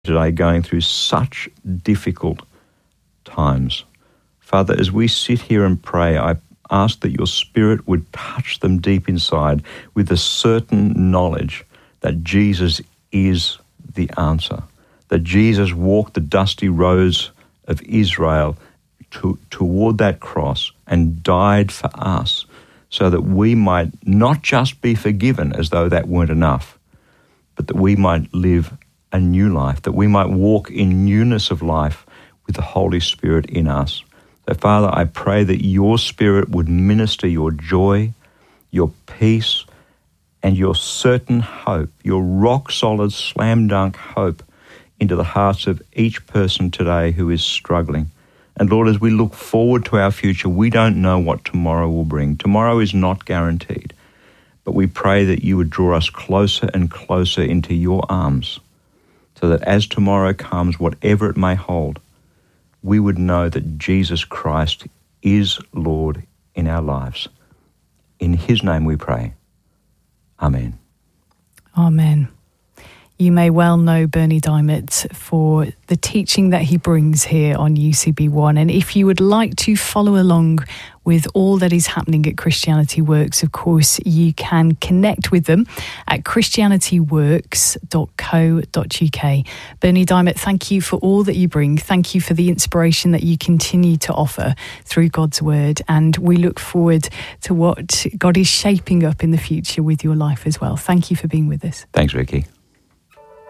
today going through such difficult times. Father, as we sit here and pray, I ask that your Spirit would touch them deep inside with a certain knowledge that Jesus is the answer, that Jesus walked the dusty roads of Israel toward that cross and died for us so that we might not just be forgiven as though that weren't enough, but that we might live a new life, that we might walk in newness of life with the Holy Spirit in us. So, Father, I pray that your Spirit would minister your joy, your peace, and your certain hope, your rock-solid, slam-dunk hope into the hearts of each person today who is struggling. And Lord, as we look forward to our future, we don't know what tomorrow will bring. Tomorrow is not guaranteed. But we pray that you would draw us closer and closer into your arms, so that as tomorrow comes, whatever it may hold, we would know that Jesus Christ is Lord in our lives. In his name we pray. Amen. Amen. You may well know Bernie Diamond for the teaching that he brings here on UCB1. And if you would like to follow along with all that is happening at Christianity Works, of course, you can connect with them at christianityworks.co.uk. Bernie Diamond, thank you for all that you bring. Thank you for the inspiration that you continue to offer through God's word. And we look forward to what God is shaping up in the future with your life as well. Thank you for being with us. Thanks, Vicky.